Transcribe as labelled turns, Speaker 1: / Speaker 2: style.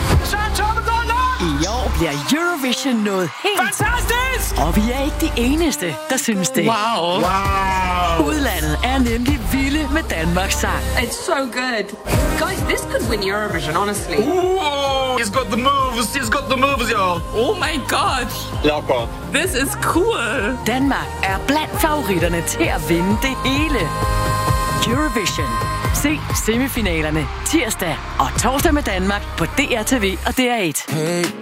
Speaker 1: I år bliver Eurovision noget helt
Speaker 2: Fantastisk!
Speaker 1: Og vi er ikke de eneste, der synes det.
Speaker 2: Wow.
Speaker 1: Udlandet er nemlig vilde med Danmarks sang.
Speaker 3: It's so good. Guys, this could win Eurovision, honestly.
Speaker 2: Ooh, he's got the moves, y'all. Oh my god.
Speaker 4: Locker.
Speaker 2: This is cool.
Speaker 1: Danmark er blandt favoritterne til at vinde det hele. Eurovision. Se semifinalerne tirsdag og torsdag med Danmark på DRTV og DR1.
Speaker 5: Hey.